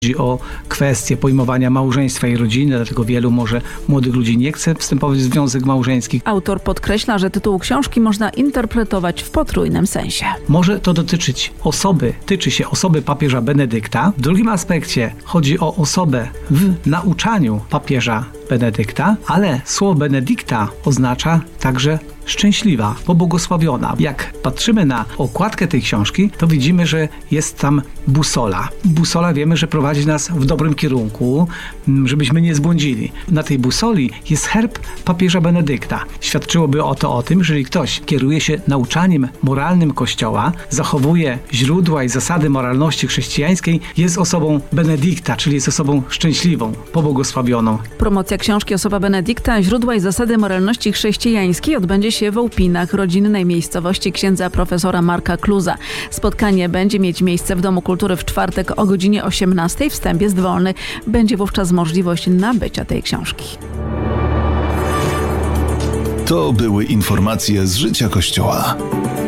Chodzi o kwestię pojmowania małżeństwa i rodziny, dlatego wielu młodych ludzi nie chce wstępować w związek małżeński. Autor podkreśla, że tytuł książki można interpretować w potrójnym sensie. Może to tyczy się osoby papieża Benedykta. W drugim aspekcie chodzi o osobę w nauczaniu papieża Benedykta, ale słowo Benedykta oznacza także szczęśliwa, pobłogosławiona. Jak patrzymy na okładkę tej książki, to widzimy, że jest tam busola. Busola wiemy, że prowadzi nas w dobrym kierunku, żebyśmy nie zbłądzili. Na tej busoli jest herb papieża Benedykta. Świadczyłoby o tym, jeżeli ktoś kieruje się nauczaniem moralnym Kościoła, zachowuje źródła i zasady moralności chrześcijańskiej, jest osobą Benedykta, czyli jest osobą szczęśliwą, pobłogosławioną. Promocja książki Osoba Benedykta, źródła i zasady moralności chrześcijańskiej odbędzie się w Łupinach, rodzinnej miejscowości księdza profesora Marka Kluza. Spotkanie będzie mieć miejsce w Domu Kultury w czwartek o godzinie 18:00. Wstęp jest wolny. Będzie wówczas możliwość nabycia tej książki. To były informacje z życia Kościoła.